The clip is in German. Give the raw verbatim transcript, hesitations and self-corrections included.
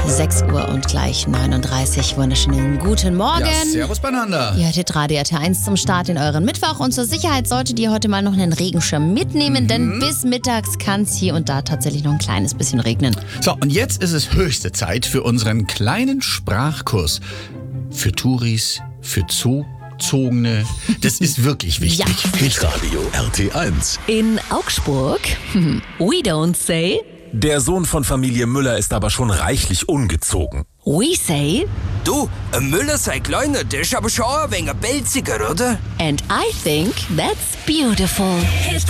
sechs Uhr und gleich neununddreißig. Wunderschönen guten Morgen. Ja, servus beieinander. Ihr hört Radio R T eins zum Start in euren Mittwoch. Und zur Sicherheit solltet ihr heute mal noch einen Regenschirm mitnehmen, mhm. denn bis mittags kann es hier und da tatsächlich noch ein kleines bisschen regnen. So, und jetzt ist es höchste Zeit für unseren kleinen Sprachkurs. Für Touris, für Zoozogene. Das ist wirklich wichtig. Ja. Hitradio R T eins. In Augsburg, we don't say. Der Sohn von Familie Müller ist aber schon reichlich ungezogen. We say. Du, ein Müller sei kleiner, der ist aber schon ein wenig belziger, oder? And I think that's beautiful.